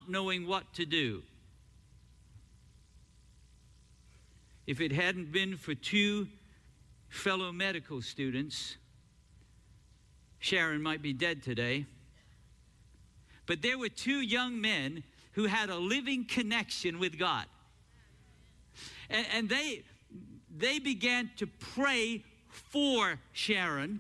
not knowing what to do. If it hadn't been for two fellow medical students, Sharon might be dead today. But there were two young men who had a living connection with God. And they began to pray for Sharon.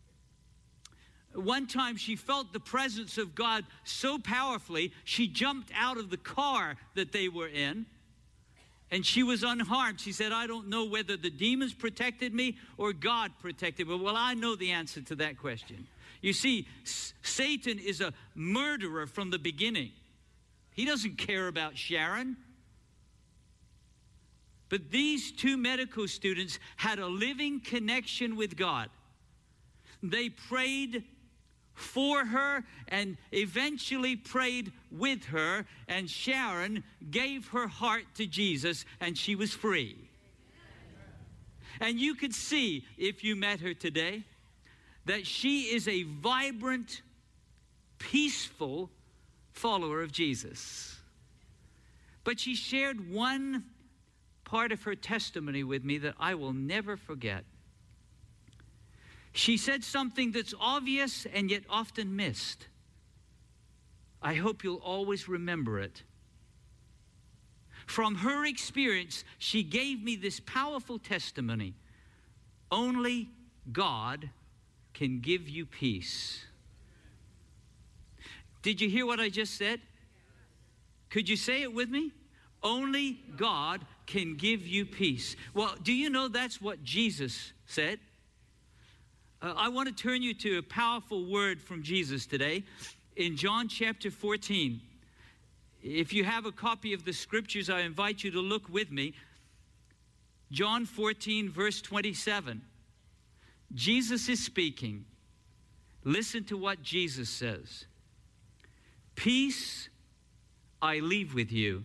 One time she felt the presence of God so powerfully, she jumped out of the car that they were in, and she was unharmed. She said, I don't know whether the demons protected me or God protected me. Well, I know the answer to that question. You see, Satan is a murderer from the beginning. He doesn't care about Sharon. But these two medical students had a living connection with God. They prayed for her and eventually prayed with her, and Sharon gave her heart to Jesus, and she was free. And you could see, if you met her today, that she is a vibrant, peaceful follower of Jesus. But she shared one part of her testimony with me that I will never forget. She said something that's obvious and yet often missed. I hope you'll always remember it. From her experience, she gave me this powerful testimony. Only God can give you peace. Did you hear what I just said? Could you say it with me? Only God can give you peace. Well, do you know that's what Jesus said? I want to turn you to a powerful word from Jesus today in John chapter 14. If you have a copy of the scriptures, I invite you to look with me. John 14, verse 27. Jesus is speaking. Listen to what Jesus says. Peace I leave with you.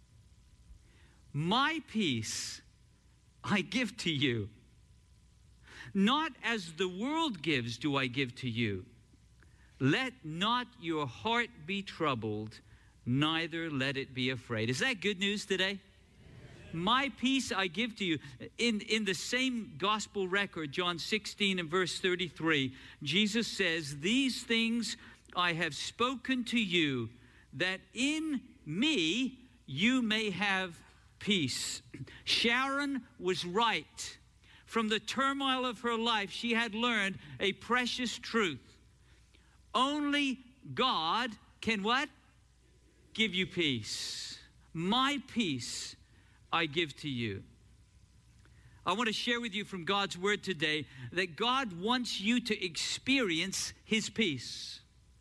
My peace I give to you. Not as the world gives do I give to you. Let not your heart be troubled, neither let it be afraid. Is that good news today? My peace I give to you. In the same gospel record, John 16 and verse 33, Jesus says, these things I have spoken to you, that in me you may have peace. Sharon was right. From the turmoil of her life, she had learned a precious truth. Only God can what? Give you peace. My peace I give to you. I want to share with you from God's word today that God wants you to experience his peace.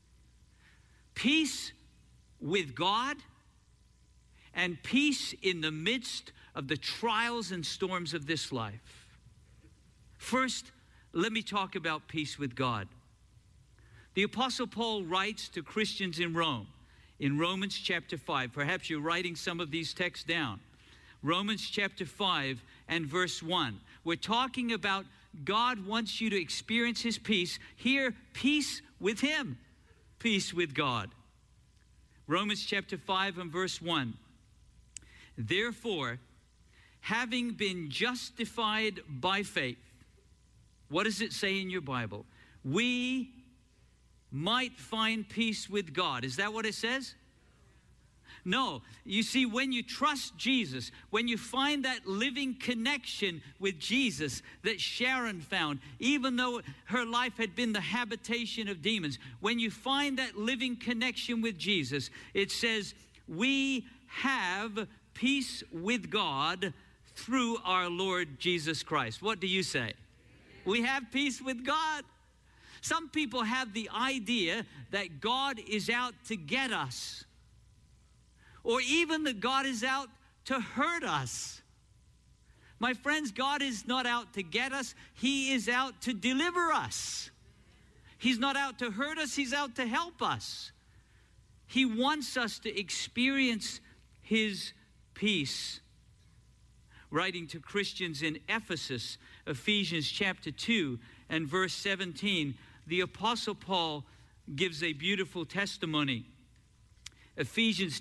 Peace with God and peace in the midst of the trials and storms of this life. First, let me talk about peace with God. The Apostle Paul writes to Christians in Rome, in Romans chapter 5. Perhaps you're writing some of these texts down. Romans chapter 5 and verse 1. We're talking about God wants you to experience his peace. Here, peace with him, peace with God. Romans chapter 5 and verse 1. Therefore, having been justified by faith, what does it say in your Bible? We might find peace with God. Is that what it says? No. You see, when you trust Jesus, when you find that living connection with Jesus that Sharon found, even though her life had been the habitation of demons, when you find that living connection with Jesus, it says, we have peace with God through our Lord Jesus Christ. What do you say? We have peace with God. Some people have the idea that God is out to get us, or even that God is out to hurt us. My friends, God is not out to get us. He is out to deliver us. He's not out to hurt us. He's out to help us. He wants us to experience his peace. Writing to Christians in Ephesus, Ephesians chapter 2 and verse 17, the Apostle Paul gives a beautiful testimony. Ephesians